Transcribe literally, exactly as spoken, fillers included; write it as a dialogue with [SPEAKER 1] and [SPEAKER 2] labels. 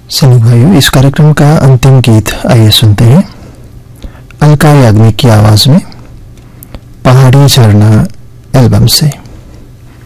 [SPEAKER 1] सभी भाइयों, इस कार्यक्रम का अंतिम गीत आइए सुनते हैं। अलका याग्निक की आवाज में पहाड़ी झरना एल्बम से।